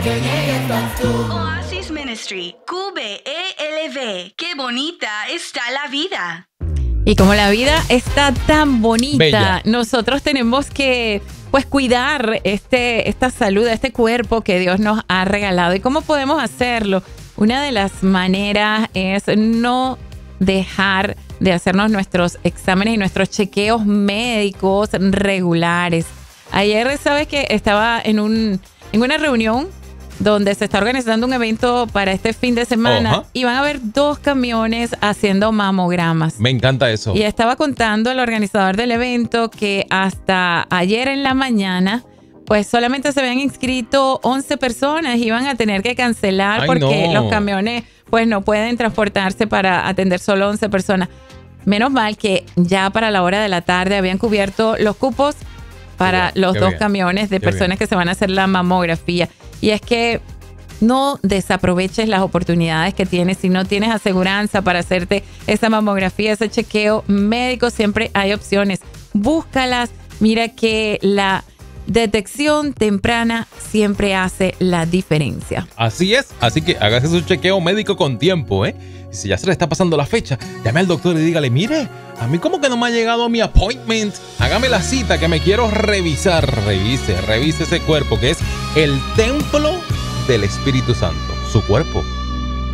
Que llegues tú. Oasis Ministry, QBELV. Qué bonita está la vida. Y como la vida está tan bonita, Bella. nosotros tenemos que pues cuidar esta salud, este cuerpo que Dios nos ha regalado. ¿Y cómo podemos hacerlo? Una de las maneras es no dejar de hacernos nuestros exámenes y nuestros chequeos médicos regulares. Ayer, ¿sabes qué? Estaba en una reunión donde se está organizando un evento para este fin de semana. Ajá. Y van a haber 2 camiones haciendo mamogramas. Me encanta eso. Y estaba contando el organizador del evento que hasta ayer en la mañana, pues solamente se habían inscrito 11 personas. Iban a tener que cancelar Ay, porque no. los camiones pues no pueden transportarse para atender solo 11 personas. Menos mal que ya para la hora de la tarde habían cubierto los cupos para Qué los bien, 2 qué camiones de qué personas bien. que se van a hacer la mamografía. Y es que no desaproveches las oportunidades que tienes. Si no tienes aseguranza para hacerte esa mamografía, ese chequeo médico, siempre hay opciones. Búscalas. Mira que la detección temprana siempre hace la diferencia. Así es, así que hágase su chequeo médico con tiempo, ¿eh? Y si ya se le está pasando la fecha, llame al doctor y dígale, mire, a mí como que no me ha llegado mi appointment. Hágame la cita que me quiero revisar. Revise ese cuerpo que es el templo del Espíritu Santo, su cuerpo.